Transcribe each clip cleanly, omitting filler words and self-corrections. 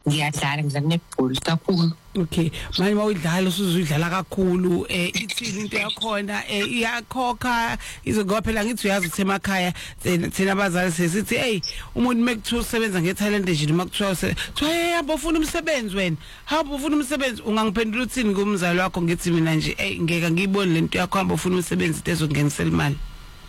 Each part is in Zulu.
ngiyadlala netball kakhulu. Okay, manje mawudlala usuzudlala kakhulu ithini into yakhona iyakhokha izokuba phela ngithi uyazi ukuthi emakhaya thina abazali sesithi hey umuntu mekuthiwa usebenza ngetalent nje noma kuthiwa hamba ufuna umsebenzi wena hamba ufuna umsebenzi ungangiphendula uthini kumzali wakho ngithi mina nje hey ngeke ngiyibone lento yakho hamba ufuna umsebenzi ezongenisela imali.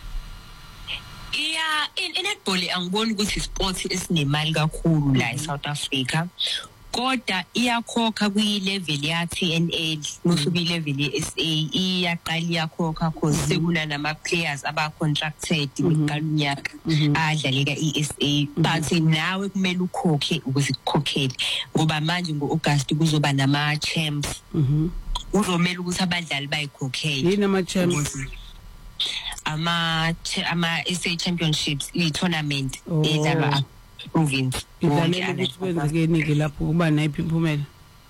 Netball angiboni ukuthi sport esinemali kakhulu la eSouth Africa. Kodwa iyakhokha kwi-level ya TNL musuku i-level ye-SA iyaqala iyakhokha cause sekuna nama-players aba-contracted kuqala unyaka adlalela i-SA but nawe kumele ukhokhe ukuze ukukhokhele ngoba manje ngo-August kuzoba nama-champs uzomela ukuthi abadlali bayikhokhele. Yini ama-champs? ama-SA championships i-tournament edlalwa province idlalela ukuthi kwenzekeni-ke lapho kuba nayiphi imphumela?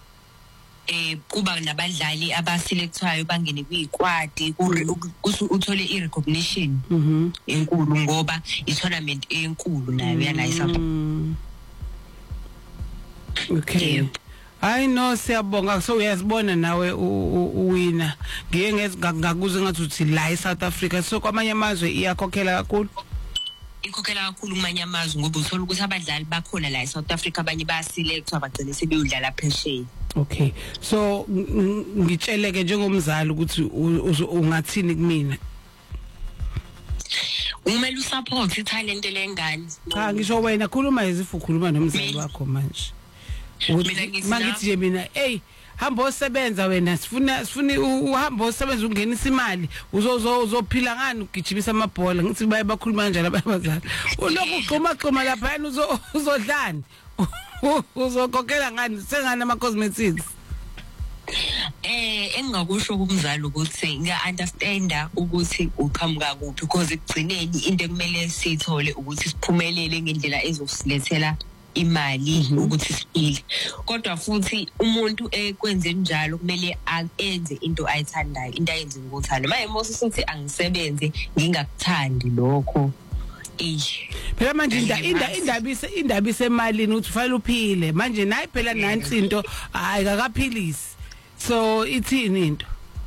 Kuba nabadlali abaselekthwayo bangene kwiyikwadi uthole i-recognition enkulu ngoba i-tournament enkulu nayo yala okay. I know siyabonga so uyazibona nawe uwina ngeke ngakuze ngathi uthi la eSouth Africa so kwamanye amazwe iyakhokhela kakhulu. Ikhokhela kakhulu kumanye amazwe ngoba uthola ukuthi abadlali bakhona la eSouth Africa abanye bayaselekthwa bagcine sebeyodlala phesheya. Okay, so ngitsheleke njengomzali ukuthi ungathini kumina? Umele usupport italent lengane. Cha ngisho wena khuluma izifu ukhuluma nomzali wakho manje. Mangithi nje mina hey hamba osebenza wena sifuna uhamba osebenza ungenisa imali uzophila ngani ugijimisa amabhola ngithi bakhuluma kanjalo abazali ulokhu uxhuma lapha yena uzodlani uzokhokhela ngani sengana ama cosmetics. Engingakusho kumzali ukuthi ngiya-understanda ukuthi uqhamuka kuphi because ekugcineni into ekumele siyithole ukuthi siphumelele ngendlela ezosilethela imali ukuthi siphile kodwa futhi umuntu ekwenze njalo kumele ayenze into ayithandayo into ayenze ngokuthanda manje Moses sithi angisebenze ngingakuthandi lokho phela manje indaba isemalini uthi fanele uphile manje nayi phela nansi into ayikakaphilisi so ithini into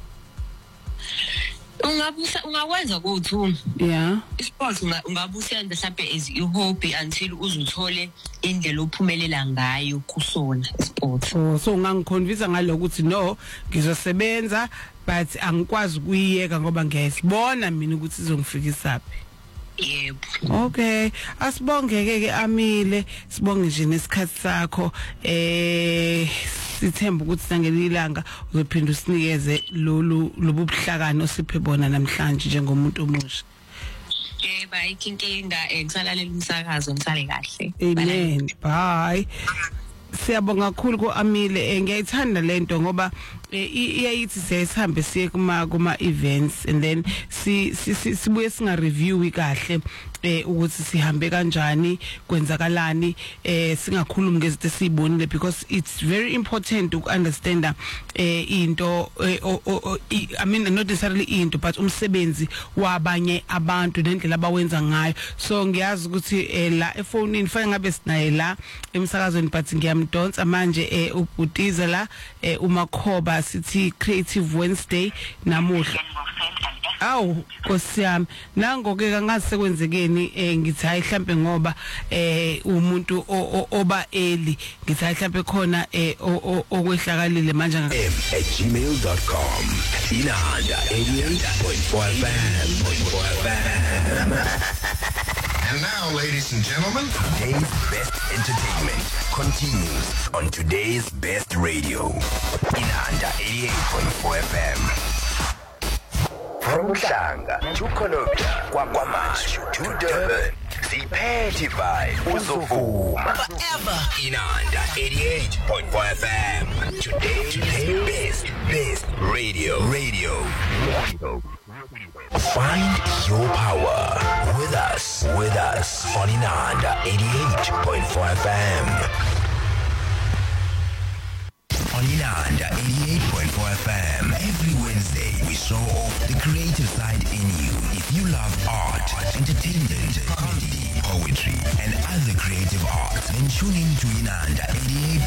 ungakwenza ukuthi isport ungabusenza mhlawumbe as i-hobby until uzuthole indlela ophumelela ngayo kusona isport. So ungangiconvince ngalokuthi no ngizosebenza but angikwazi ukuyiyeka ngoba ngiyasibona mina ukuthi izongifikisa phi. Yebo. Okay, asibongeke ke Amile, sibonge nje nesikhathi sakho. Sithemba ukuthi sangelilanga uzophinda usinikeze lobubuhlakani osiphe bona namhlanje njengomuntu omusha. Yebo, inkinga ngisalalela umsakazo ngisale kahle. Amen. Bye. Siyabonga kakhulu ku-Amile ngiyayithanda lento ngoba iyayithi siyayihambe siye kuma events and then sibuye singa review kahle ukuthi sihambe kanjani kwenzakalani singakhulumi ngezinto esizibonile because it's very important to understand into I mean not necessarily into but umsebenzi wabanye abantu nendlela abawenza ngayo so ngiyazi ukuthi la efonini fanele ngabe sinaye la emsakazweni but ngiyamdonsa manje ubhutiza la uMakhoba sithi Creative Wednesday namuhla. Aw Nkosiyami nango ke kangazi sekwenzekeni ngithi hayi mhlambe ngoba umuntu oba early ngithi hayi mhlambe khona okwehlakalile manje gmail.com Inanda 88.4 FM. And now, ladies and gentlemen, today's best entertainment continues on today's best radio. Inanda 88.4 FM. From Uhlanga to Konota, Kwamashi to Durban, Ziphethe vibe uzovuma forever. Inanda 88.4 FM. Today's best radio. Find your power with us on Inanda 88.4 FM. On Inanda 88.4 FM, every Wednesday we show off the creative side in you. If you love art, entertainment, comedy, poetry, and other creative arts, then tune in to Inanda